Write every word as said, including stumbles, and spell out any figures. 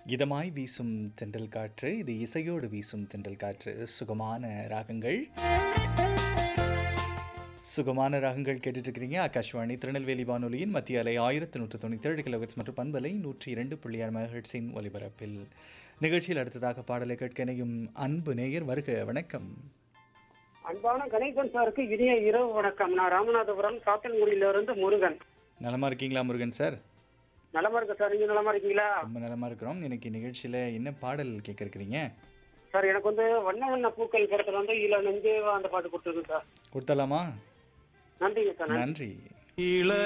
இதமாய் வீசும் தென்றல் காற்று, இது இசையோடு வீசும் தென்றல் காற்று. சுகமான ராகங்கள் சுகமான ராகங்கள் கேட்டுட்டு இருக்கிறீங்க. ஆகாஷ்வாணி திருநெல்வேலி வானொலியின் மத்திய அலை ஆயிரத்தி நூற்று தொண்ணூற்றி ஏழு கிலோஹெர்ட்ஸ் மற்றும் பண்பலை நூற்றி இரண்டு புள்ளி ஆறு மெகாஹெர்ட்ஸின் ஒலிபரப்பில் நிகழ்ச்சியில் அடுத்ததாக பாடலை கேட்க இணையும் அன்பு நேயர் வருக. வணக்கம். அன்பான கணேசன் சாருக்கு இனிய இரவு வணக்கம். நான் ராமநாதபுரம் சாத்தன்குடியிலிருந்து முருகன். நலமா இருக்கீங்களா முருகன் சார்? நலமா இருக்க சார், நீங்க நலமா இருக்கீங்களா? ரொம்ப நலமா இருக்கிறோம். இன்னைக்கு நிகழ்ச்சியில என்ன பாடல் கேட்க இருக்கிறீங்க சார்? எனக்கு வந்து வண்ண வண்ண பூக்கள் படத்துல வந்து இள நெஞ்சே அந்த பாட்டு கொடுத்துருக்கு சார். கொடுத்தலாமா? நன்றிங்க சார். நன்றி. இள